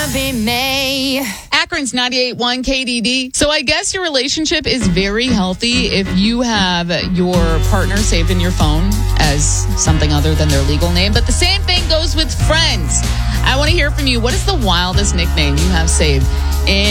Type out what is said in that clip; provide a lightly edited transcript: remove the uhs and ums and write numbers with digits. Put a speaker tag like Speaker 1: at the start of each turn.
Speaker 1: be May.
Speaker 2: Akron's 98.1 KDD. So I guess your relationship is very healthy if you have your partner saved in your phone as something other than their legal name. But the same thing goes with friends. I want to hear from you. What is the wildest nickname you have saved in